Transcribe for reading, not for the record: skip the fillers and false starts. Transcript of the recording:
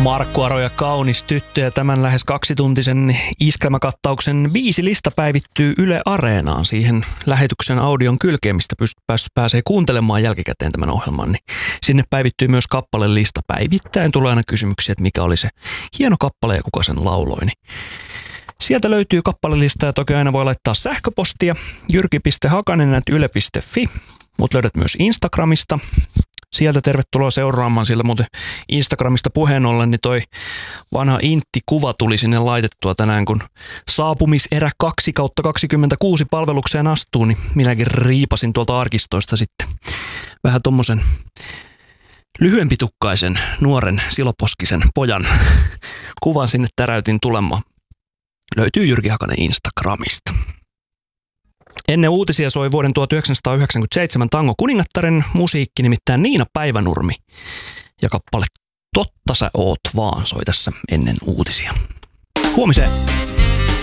Markku Aro ja Kaunis tyttö ja tämän lähes 2-tuntisen iskelmäkattauksen 5 lista päivittyy Yle Areenaan. Siihen lähetyksen audion kylkeen, mistä pääsee kuuntelemaan jälkikäteen tämän ohjelman. Niin sinne päivittyy myös kappalelista päivittäin. Tulee aina kysymyksiä, että mikä oli se hieno kappale ja kuka sen lauloi. Niin sieltä löytyy kappalelista ja toki aina voi laittaa sähköpostia jyrki.hakanen@yle.fi, mutta löydät myös Instagramista. Sieltä tervetuloa seuraamaan, sillä muuten Instagramista puheen ollen, niin toi vanha Intti-kuva tuli sinne laitettua tänään, kun saapumiserä 2/26 palvelukseen astuu, niin minäkin riipasin tuolta arkistoista sitten vähän tommosen lyhyempitukkaisen nuoren siloposkisen pojan kuvan sinne täräytin tulemaan. Löytyy Jyrki Hakanen Instagramista. Ennen uutisia soi vuoden 1997 Tango kuningattaren musiikki, nimittäin Niina Päivänurmi. Ja kappale Totta sä oot vaan soi tässä ennen uutisia. Huomiseen!